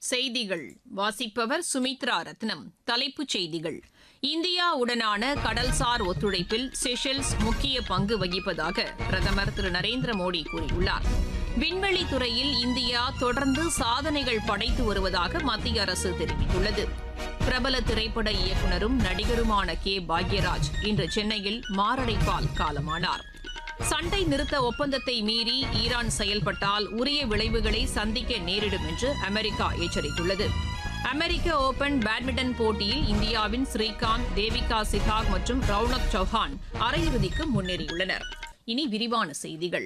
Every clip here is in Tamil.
செய்திகள் வாசிப்பவர் சுமித்ரா ரத்னம். தலைப்புச் செய்திகள்: இந்தியாவுடனான கடல்சார் ஒத்துழைப்பில் செஷல்ஸ் முக்கிய பங்கு வகிப்பதாக பிரதமர் திரு நரேந்திர மோடி கூறியுள்ளார். விண்வெளித் துறையில் இந்தியா தொடர்ந்து சாதனைகள் படைத்து வருவதாக மத்திய அரசு தெரிவித்துள்ளது. பிரபல திரைப்பட இயக்குநரும் நடிகருமான பாக்யராஜ் இன்று சென்னையில் மாரடைப்பால் காலமானார். சண்டை நிறுத்த ஒப்பந்தத்தை மீறி ஈரான் செயல்பட்டால் உரிய விளைவுகளை சந்திக்க நேரிடும் என்று அமெரிக்கா எச்சரித்துள்ளது. அமெரிக்க ஓபன் பேட்மிண்டன் போட்டியில் இந்தியாவின் ஸ்ரீகாந்த், தேவிகா சிகாக் மற்றும் ரவுனக் சௌஹான் அரையிறுதிக்கு முன்னேறியுள்ளனர். இனி விரிவான செய்திகள்.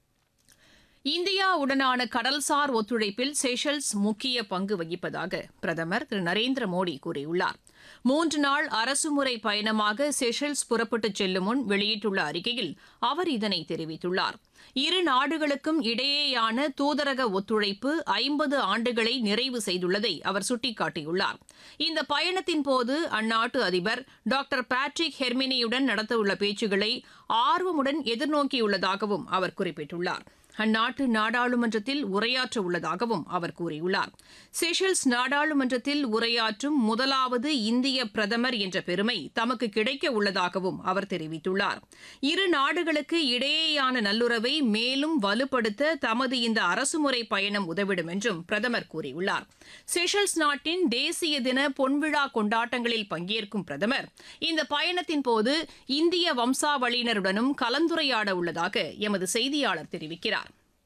இந்தியாவுடனான கடல்சார் ஒத்துழைப்பில் செஷல்ஸ் முக்கிய பங்கு வகிப்பதாக பிரதமர் திரு நரேந்திர மோடி கூறியுள்ளார். 3 நாள் அரசுமுறை பயணமாக செஷல்ஸ் புறப்பட்டுச் செல்லும் முன் வெளியிட்டுள்ள அறிக்கையில் அவர் இதனை தெரிவித்துள்ளார். இரு நாடுகளுக்கும் இடையேயான தூதரக ஒத்துழைப்பு 50 ஆண்டுகளை நிறைவு செய்துள்ளதை அவர் சுட்டிக்காட்டியுள்ளார். இந்த பயணத்தின்போது அந்நாட்டு அதிபர் டாக்டர் பேட்ரிக் ஹெர்மினியுடன் நடத்தவுள்ள பேச்சுக்களை ஆர்வமுடன் எதிர்நோக்கியுள்ளதாகவும் அவர் குறிப்பிட்டுள்ளார். அந்நாட்டு நாடாளுமன்றத்தில் உரையாற்ற உள்ளதாகவும் அவர் கூறியுள்ளார். செஷல்ஸ் நாடாளுமன்றத்தில் உரையாற்றும் முதலாவது இந்திய பிரதமர் என்ற பெருமை தமக்கு கிடைக்க உள்ளதாகவும் அவர் தெரிவித்துள்ளார். இரு நாடுகளுக்கு இடையேயான நல்லுறவை மேலும் வலுப்படுத்த தமது இந்த அரசுமுறை பயணம் உதவிடும் என்றும் பிரதமர் கூறியுள்ளார். செஷல்ஸ் நாட்டின் தேசிய தின பொன்விழா கொண்டாட்டங்களில் பங்கேற்கும் பிரதமர் இந்த பயணத்தின் போது இந்திய வம்சாவளியினருடனும் கலந்துரையாட உள்ளதாக எமது செய்தியாளர் தெரிவிக்கிறார்.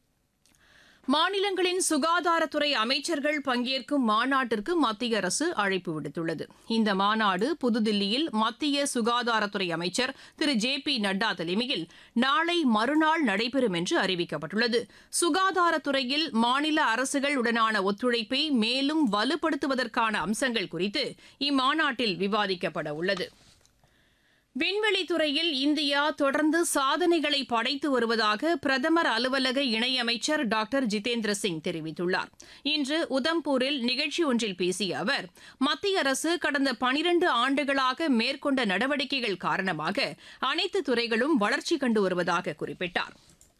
மாநிலங்களின் சுகாதாரத்துறை அமைச்சர்கள் பங்கேற்கும் மாநாட்டிற்கு மத்திய அரசு அழைப்பு விடுத்துள்ளது. இந்த மாநாடு புதுதில்லியில் மத்திய சுகாதாரத்துறை அமைச்சர் திரு ஜே.பி. நட்டா தலைமையில் நாளை மறுநாள் நடைபெறும் என்று அறிவிக்கப்பட்டுள்ளது. சுகாதாரத்துறையில் மாநில அரசுகள் உடனான ஒத்துழைப்பை மேலும் வலுப்படுத்துவதற்கான அம்சங்கள் குறித்து இம்மாநாட்டில் விவாதிக்கப்பட உள்ளது. விண்வெளித்துறையில் இந்தியா தொடர்ந்து சாதனைகளை படைத்து வருவதாக பிரதமர் அலுவலக இணையமைச்சர் டாக்டர் ஜிதேந்திர சிங் தெரிவித்துள்ளார். இன்று உதம்பூரில் நிகழ்ச்சி ஒன்றில் பேசிய அவர், மத்திய அரசு கடந்த 12 ஆண்டுகளாக மேற்கொண்ட நடவடிக்கைகள் காரணமாக அனைத்து துறைகளும் வளர்ச்சி கண்டு வருவதாக குறிப்பிட்டார்.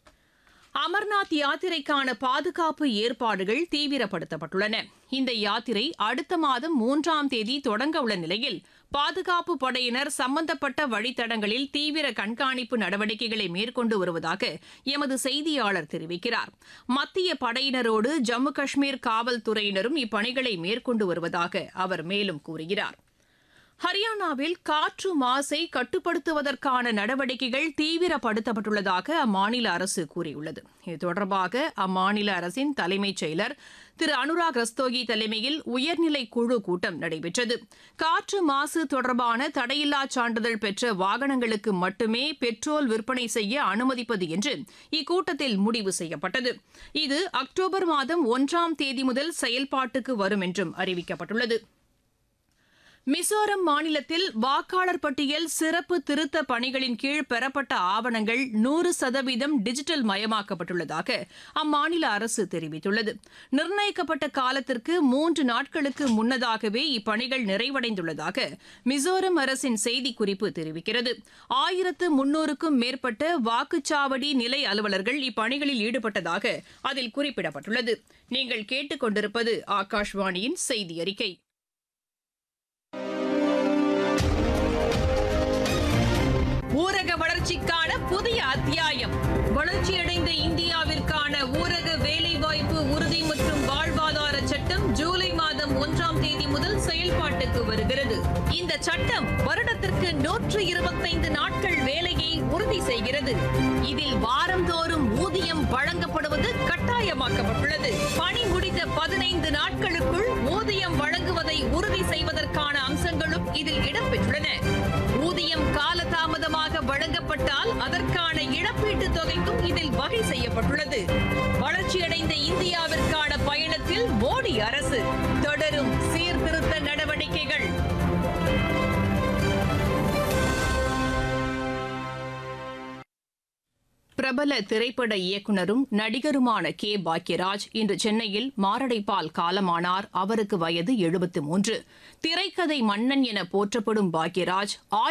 அமர்நாத் யாத்திரைக்கான பாதுகாப்பு ஏற்பாடுகள் தீவிரப்படுத்தப்பட்டுள்ளன. இந்த யாத்திரை அடுத்த மாதம் 3ஆம் தேதி தொடங்க உள்ள நிலையில் பாதுகாப்பு படையினர் சம்பந்தப்பட்ட வழித்தடங்களில் தீவிர கண்காணிப்பு நடவடிக்கைகளை மேற்கொண்டு வருவதாக எமது செய்தியாளர் தெரிவிக்கிறார். மத்திய படையினரோடு ஜம்மு காஷ்மீர் காவல்துறையினரும் இப்பணிகளை மேற்கொண்டு வருவதாக அவர் மேலும் கூறுகிறார். ஹரியானாவில் காற்று மாசை கட்டுப்படுத்துவதற்கான நடவடிக்கைகள் தீவிரப்படுத்தப்பட்டுள்ளதாக அம்மாநில அரசு கூறியுள்ளது. இது தொடர்பாக அம்மாநில அரசின் தலைமைச் செயலர் திரு அனுராக் ரஸ்தோகி தலைமையில் உயர்நிலை குழு கூட்டம் நடைபெற்றது. காற்று மாசு தொடர்பான தடையில்லா சான்றிதழ் பெற்ற வாகனங்களுக்கு மட்டுமே பெட்ரோல் விற்பனை செய்ய அனுமதிப்பது என்று இக்கூட்டத்தில் முடிவு செய்யப்பட்டது. இது அக்டோபர் மாதம் 1ஆம் தேதி முதல் செயல்பாட்டுக்கு வரும் என்றும் அறிவிக்கப்பட்டுள்ளது. மிசோரம் மாநிலத்தில் வாக்காளர் பட்டியல் சிறப்பு திருத்த பணிகளின் கீழ் பெறப்பட்ட ஆவணங்கள் 100% டிஜிட்டல் மயமாக்கப்பட்டுள்ளதாக அம்மாநில அரசு தெரிவித்துள்ளது. நிர்ணயிக்கப்பட்ட காலத்திற்கு 3 நாட்களுக்கு முன்னதாகவே இப்பணிகள் நிறைவடைந்துள்ளதாக மிசோரம் அரசின் செய்திக்குறிப்பு தெரிவிக்கிறது. 1300க்கும் மேற்பட்ட வாக்குச்சாவடி நிலை அலுவலர்கள் இப்பணிகளில் ஈடுபட்டதாக அதில் குறிப்பிடப்பட்டுள்ளது. நீங்கள் கேட்டுக் கொண்டிருப்பது ஆகாஷ்வாணியின் செய்தி அறிக்கை. ஊரக வளர்ச்சிக்கான புதிய அத்தியாயம். வளர்ச்சியடைந்த இந்தியாவிற்கான ஊரக வேலைவாய்ப்பு உறுதி மற்றும் வாழ்வாதார சட்டம் ஜூலை மாதம் 1ஆம் தேதி முதல் செயல்பாட்டுக்கு வருகிறது. இந்த சட்டம் வருடத்திற்கு 125 நாட்கள் வேலையை உறுதி செய்கிறது. இதில் வாரந்தோறும் ஊதியம் வழங்கப்படுவது கட்டாயமாக்கப்பட்டுள்ளது. பணி முடித்த 15 நாட்களுக்குள் ஊதியம் வழங்குவதை உறுதி செய்வதற்கான அம்சங்களும் இதில் இடம்பெற்றுள்ளன. ஊதியம் காலதாமதமாக வழங்கப்பட்டால் அதற்கான இழப்பீட்டுத் தொகைக்கும் இதில் வகை செய்யப்பட்டுள்ளது. வளர்ச்சியடைந்த இந்தியாவிற்கான பயணத்தில் மோடி அரசு தொடரும் சீர்திருத்த நடவடிக்கைகள். பிரபல திரைப்பட இயக்குநரும் நடிகருமான பாக்யராஜ் இன்று சென்னையில் மாரடைப்பால் காலமானார். அவருக்கு வயது 73. திரைக்கதை மன்னன் என போற்றப்படும் பாக்யராஜ்